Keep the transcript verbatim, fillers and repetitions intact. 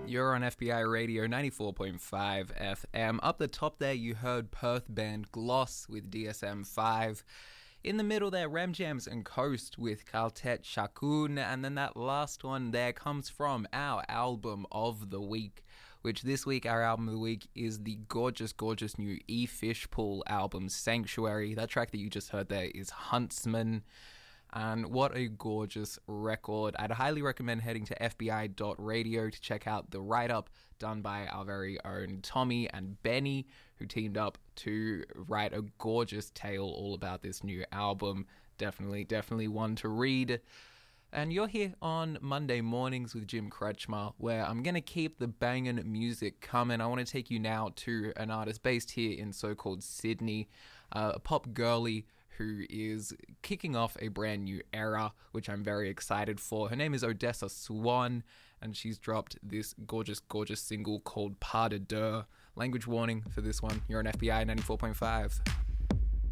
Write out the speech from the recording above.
You're on F B I Radio ninety-four point five F M. Up the top there, you heard Perth band Gloss with D S M five. In the middle there, Rem Jams and Coast with Kaltet Shakun. And then that last one there comes from our album of the week, which this week, our album of the week is the gorgeous, gorgeous new E. Fishpool album, Sanctuary. That track that you just heard there is Huntsman. And what a gorgeous record. I'd highly recommend heading to F B I dot radio to check out the write-up done by our very own Tommy and Benny, who teamed up to write a gorgeous tale all about this new album. Definitely, definitely one to read. And you're here on Monday mornings with Jim Kretschmer, where I'm going to keep the banging music coming. I want to take you now to an artist based here in so-called Sydney, uh, a pop girly who is kicking off a brand new era, which I'm very excited for. Her name is Odessa Swan, and she's dropped this gorgeous, gorgeous single called Pas de Deux. Language warning for this one. You're on F B I ninety-four point five.